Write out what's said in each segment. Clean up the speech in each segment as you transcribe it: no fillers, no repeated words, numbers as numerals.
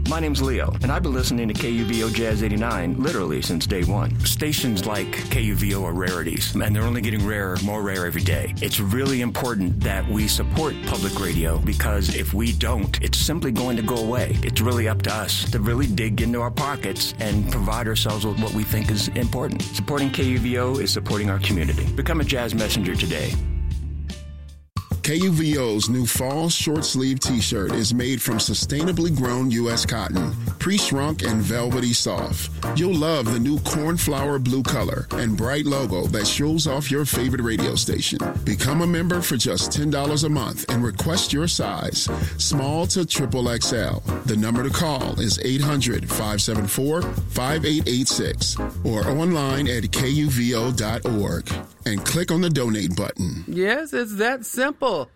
My name's Leo, and I've been listening to KUVO Jazz 89 literally since day one. Stations like KUVO are rarities, and they're only getting rarer, more rare every day. It's really important that we support public radio, because if we don't, it's simply going to go away. It's really up to us to really dig into our pockets and provide ourselves with what we think is important. Supporting KUVO is supporting our community. Become a jazz messenger today. KUVO's new fall short-sleeve T-shirt is made from sustainably grown U.S. cotton, pre-shrunk and velvety soft. You'll love the new cornflower blue color and bright logo that shows off your favorite radio station. Become a member for just $10 a month and request your size, small to XXL. The number to call is 800-574-5886 or online at KUVO.org. And click on the donate button. Yes, it's that simple.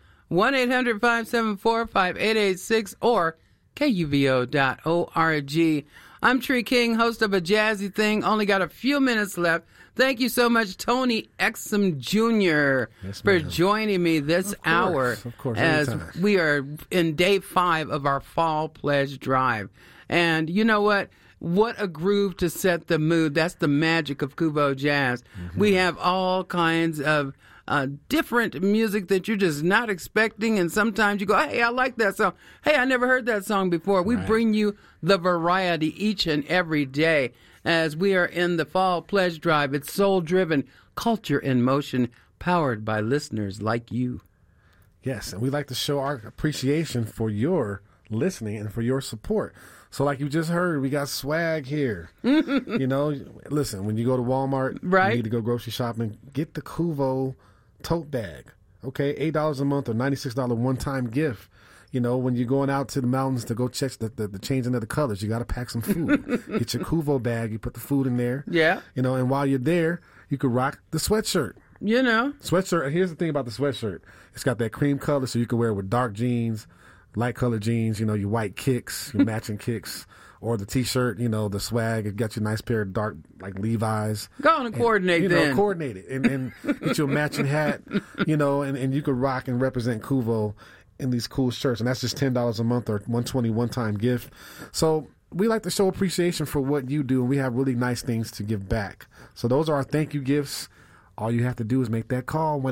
1-800-574-5886 or KUVO.org. I'm Tree King, host of A Jazzy Thing. Only got a few minutes left. Thank you so much, Tony Exum Jr., for joining me this hour. Of course, as anytime. we are in day 5 of our Fall Pledge Drive. And you know what? What a groove to set the mood. That's the magic of Kuvo Jazz. Mm-hmm. We have all kinds of different music that you're just not expecting, and sometimes you go, hey, I like that song. Hey, I never heard that song before. We bring you the variety each and every day as we are in the Fall Pledge Drive. It's soul-driven, culture in motion, powered by listeners like you. Yes, and we'd like to show our appreciation for your listening and for your support. So like you just heard, we got swag here. You know, listen, when you go to Walmart, you need to go grocery shopping, get the Kuvo tote bag. Okay, $8 a month or $96 one-time gift. You know, when you're going out to the mountains to go check the changing of the colors, you got to pack some food. Get your Kuvo bag, you put the food in there. Yeah. You know, and while you're there, you could rock the sweatshirt. You know. Sweatshirt, here's the thing about the sweatshirt. It's got that cream color, so you can wear it with dark jeans, light colored jeans, you know, your white kicks, your matching kicks, or the T-shirt, you know, the swag. It got you a nice pair of dark, like, Levi's. Go on and coordinate then. You know, coordinate it. And get you a matching hat, you know, and you could rock and represent Kuvo in these cool shirts. And that's just $10 a month or $120 one-time gift. So we like to show appreciation for what you do, and we have really nice things to give back. So those are our thank you gifts. All you have to do is make that call,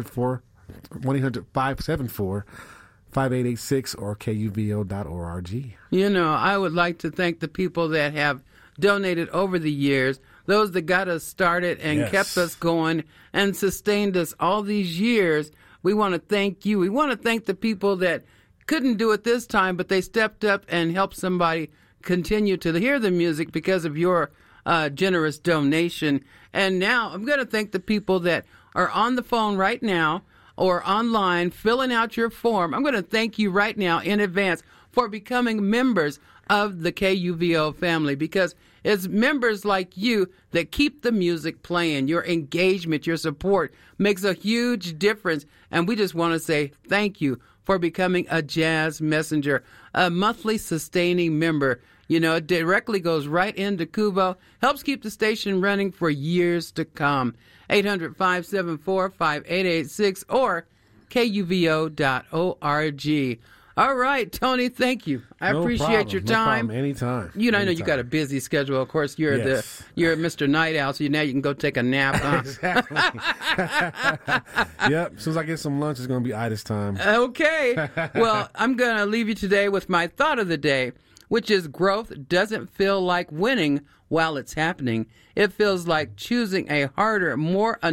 1-800-574-5886 or KUVO.org. You know, I would like to thank the people that have donated over the years, those that got us started and kept us going and sustained us all these years. We want to thank you. We want to thank the people that couldn't do it this time, but they stepped up and helped somebody continue to hear the music because of your generous donation. And now I'm going to thank the people that are on the phone right now or online filling out your form. I'm going to thank you right now in advance for becoming members of the KUVO family, because it's members like you that keep the music playing. Your engagement, your support makes a huge difference. And we just want to say thank you for becoming a jazz messenger, a monthly sustaining member. You know, it directly goes right into Kuvo, helps keep the station running for years to come. 800-574-5886 or KUVO.org. All right, Tony, thank you. I appreciate your time. No problem. Anytime. You know, I know you got a busy schedule. Of course, you're you're Mr. Night Owl, so now you can go take a nap. Huh? Exactly. Yep. As soon as I get some lunch, it's going to be Ida's time. Okay. Well, I'm going to leave you today with my thought of the day, which is growth doesn't feel like winning while it's happening. It feels like choosing a harder, more